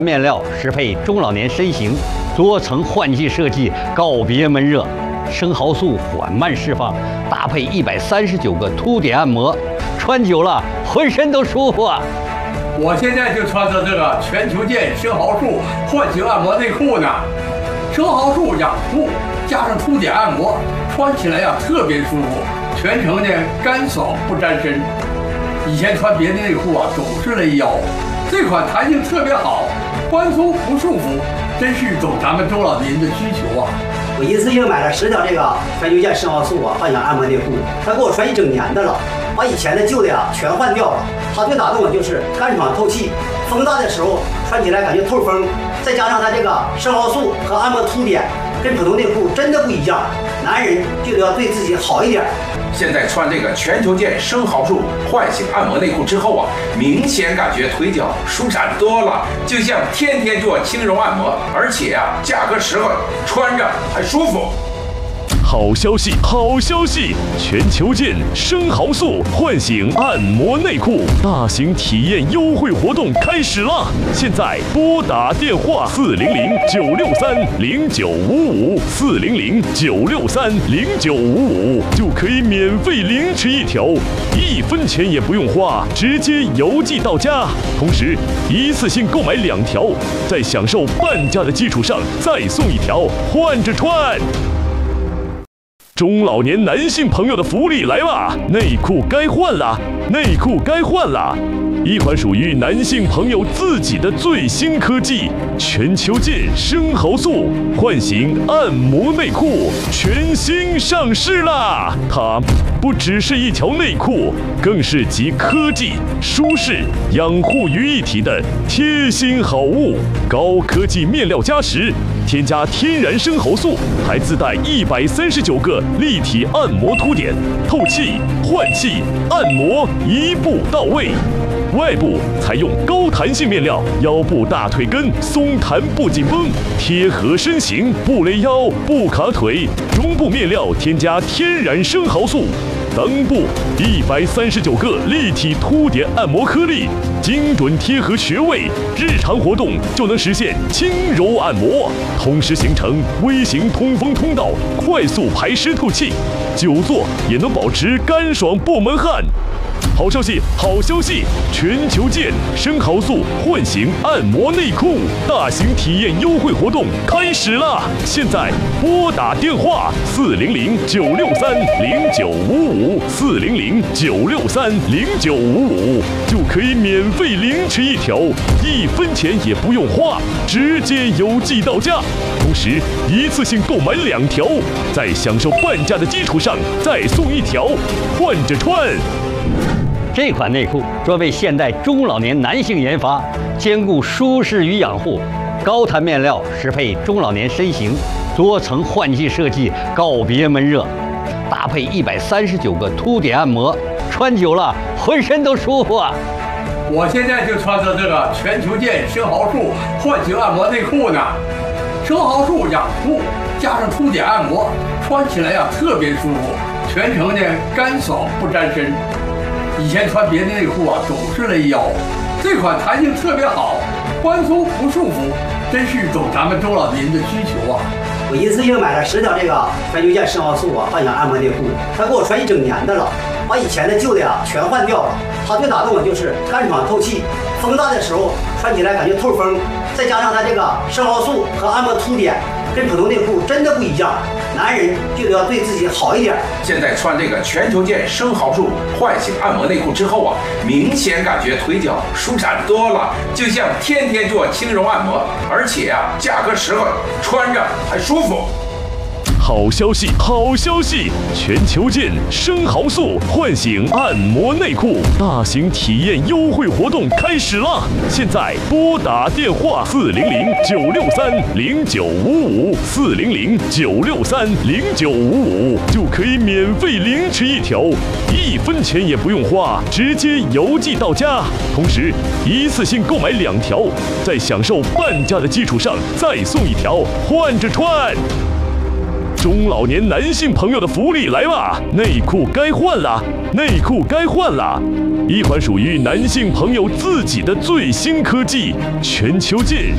面料适配中老年身形，多层换季设计告别闷热，生蚝素缓慢释放，搭配139个凸点按摩，穿久了浑身都舒服啊！ 我现在就穿着这个全球健生蚝素唤醒按摩内裤呢，生蚝素养肤加上凸点按摩，穿起来特别舒服，全程干爽不沾身。以前穿别的内裤总是勒腰，这款弹性特别好，宽松不束缚，真是懂咱们中老年的需求啊！ 我一次性买了10条这个全球健生蚝素幻想按摩内裤，它给我穿1整年的了，把以前的旧的全换掉了。它最打动我就是干爽透气，风大的时候穿起来感觉透风，再加上它这个生蚝素和按摩凸点，跟普通内裤真的不一样。男人就得要对自己好一点。 现在穿这个全球健生蚝素唤醒按摩内裤之后明显感觉腿脚舒展多了，就像天天做轻柔按摩，而且价格实惠，穿着还舒服。 好消息，好消息！全球健生蚝素唤醒按摩内裤大型体验优惠活动开始了！现在拨打电话400-963-0955，400-963-0955就可以免费领取1条，1分钱也不用花，直接邮寄到家。同时，一次性购买2条，在享受半价的基础上再送1条，换着穿。中老年男性朋友的福利来啦！内裤该换了，内裤该换了！一款属于男性朋友自己的最新科技——全球健生蚝素唤醒按摩内裤全新上市啦！它不只是一条内裤，更是集科技、舒适、养护于一体的贴心好物。高科技面料加持，添加天然生蚝素，还自带139个立体按摩凸点，透气、换气、按摩一步到位。外部采用高弹性面料，腰部大腿根松弹不紧绷，贴合身形不勒腰不卡腿。中部面料添加天然生蚝素，裆部139个立体凸点按摩颗粒，精准贴合穴位，日常活动就能实现轻柔按摩，同时形成微型通风通道，快速排湿透气，久坐也能保持干爽不闷汗。好消息，好消息！全球健生蚝素唤醒按摩内裤大型体验优惠活动开始了！现在拨打电话400-963-0955，400-963-0955就可以免费领取1条，1分钱也不用花，直接邮寄到家。同时，一次性购买2条，在享受半价的基础上再送1条，换着穿。 这款内裤专为现代中老年男性研发，兼顾舒适与养护，高弹面料适配中老年身形，多层换季设计告别闷热，搭配139个凸点按摩，穿久了浑身都舒服啊！ 我现在就穿着这个全球健生蚝素唤醒按摩内裤呢，生蚝素养肤加上凸点按摩，穿起来特别舒服，全程干爽不沾身。以前穿别的内裤总是勒腰，这款弹性特别好，宽松不束缚，真是懂咱们中老年的需求啊！ 我一次性买了10条这个全球健生蚝素幻想按摩内裤，它给我穿1整年的了，把以前的旧的全换掉了。它最打动我就是干爽透气，风大的时候穿起来感觉透风，再加上它这个生蚝素和按摩凸点，跟普通内裤真的不一样。男人就得要对自己好一点。 现在穿这个全球健生蚝素唤醒按摩内裤之后明显感觉腿脚舒展多了，就像天天做轻柔按摩，而且价格实惠，穿着还舒服。 好消息，好消息！全球健生蚝素唤醒按摩内裤大型体验优惠活动开始了！现在拨打电话400-963-0955，400-963-0955就可以免费领取1条，1分钱也不用花，直接邮寄到家。同时，一次性购买2条，在享受半价的基础上再送1条，换着穿。中老年男性朋友的福利来啦！内裤该换了，内裤该换了！一款属于男性朋友自己的最新科技——全球健